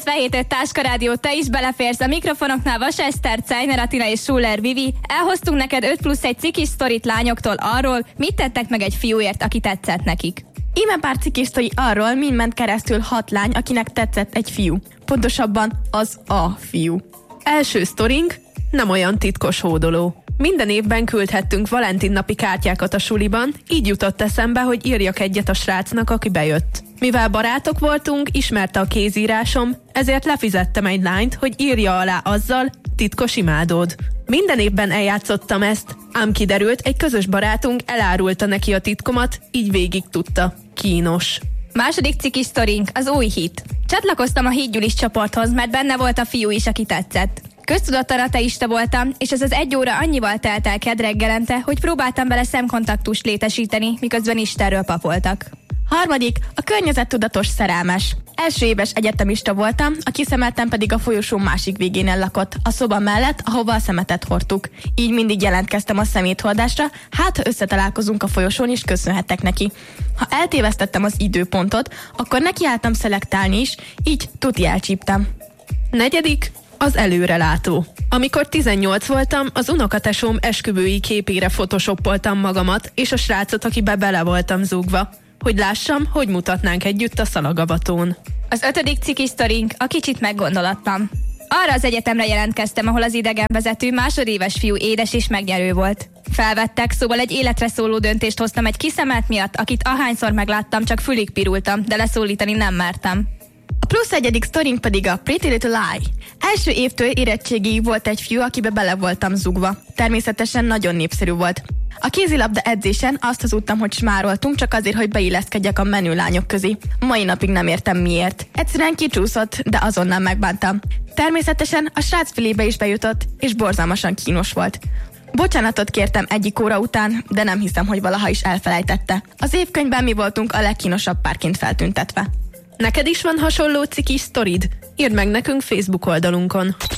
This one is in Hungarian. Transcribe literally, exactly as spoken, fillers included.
kilencvenhét öt Táska Rádió, te is beleférsz a mikrofonoknál. Vas Eszter, Czajner Atina és Schuller Vivi. Elhoztunk neked öt plusz egy cikis sztorit lányoktól arról, mit tettek meg egy fiúért, aki tetszett nekik. Íme pár cikis sztori arról, mind ment keresztül hat lány, akinek tetszett egy fiú. Pontosabban az a fiú. Első sztorink nem olyan titkos hódoló. Minden évben küldhettünk Valentin napi kártyákat a suliban, így jutott eszembe, hogy írjak egyet a srácnak, aki bejött. Mivel barátok voltunk, ismerte a kézírásom, ezért lefizettem egy lányt, hogy írja alá azzal, titkos imádód. Minden évben eljátszottam ezt, ám kiderült, egy közös barátunk elárulta neki a titkomat, így végig tudta. Kínos. Második cikis sztorink, az új hit. Csatlakoztam a Hídgyulis csoporthoz, mert benne volt a fiú is, aki tetszett. Köztudottan ateista voltam, és ez az egy óra annyival telt el kedd reggelente, hogy próbáltam vele szemkontaktust létesíteni, miközben Istenről papoltak. Harmadik, a környezettudatos szerelmes. Első éves egyetemista voltam, a kiszemeltem pedig a folyosó másik végén lakott, a szoba mellett, ahova a szemetet hordtuk. Így mindig jelentkeztem a szeméthordásra, hát ha összetalálkozunk a folyosón is, köszönhettek neki. Ha eltévesztettem az időpontot, akkor nekiálltam szelektálni is, így tuti elcsíptem. Negyedik, az előrelátó. Amikor tizennyolc voltam, az unokatesóm esküvői képére photoshopoltam magamat, és a srácot, akibe bele voltam zúgva, hogy lássam, hogy mutatnánk együtt a szalagavatón. Az ötödik cikis sztorink, a kicsit meggondolatlan. Arra az egyetemre jelentkeztem, ahol az idegenvezető másodéves fiú édes és megnyerő volt. Felvettek, szóval egy életre szóló döntést hoztam egy kiszemelt miatt, akit ahányszor megláttam, csak fülig pirultam, de leszólítani nem mertem. A plusz egyedik sztorink pedig a Pretty Little Lie. Első évtől érettségig volt egy fiú, akibe bele voltam zugva. Természetesen nagyon népszerű volt. A kézilabda edzésen azt hazudtam, hogy smároltunk, csak azért, hogy beilleszkedjek a menő lányok közé. Mai napig nem értem miért. Egyszerűen kicsúszott, de azonnal megbántam. Természetesen a srác fülébe is bejutott, és borzalmasan kínos volt. Bocsánatot kértem egyik óra után, de nem hiszem, hogy valaha is elfelejtette. Az évkönyvben mi voltunk a legkínosabb párként feltüntetve. Neked is van hasonló cikis sztorid? Írd meg nekünk Facebook oldalunkon.